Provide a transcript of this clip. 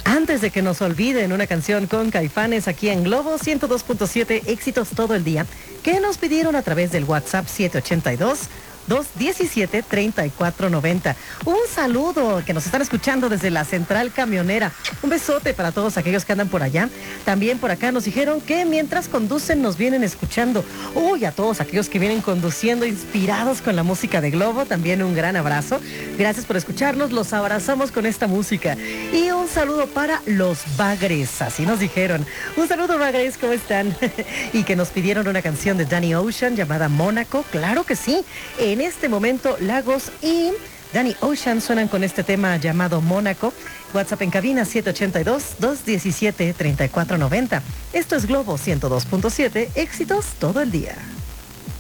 Antes de que nos olviden, una canción con Caifanes aquí en Globo 102.7, éxitos todo el día, que nos pidieron a través del WhatsApp 782-217-3490. Un saludo que nos están escuchando desde la central camionera. Un besote para todos aquellos que andan por allá. También por acá nos dijeron que mientras conducen nos vienen escuchando. Uy, a todos aquellos que vienen conduciendo inspirados con la música de Globo, también un gran abrazo. Gracias por escucharnos, los abrazamos con esta música. Y un saludo para los Bagres, así nos dijeron. Un saludo, Bagres, ¿cómo están? Y que nos pidieron una canción de Danny Ocean llamada Mónaco. Claro que sí. En este momento, Lagos y Danny Ocean suenan con este tema llamado Mónaco. WhatsApp en cabina 782-217-3490. Esto es Globo 102.7, éxitos todo el día.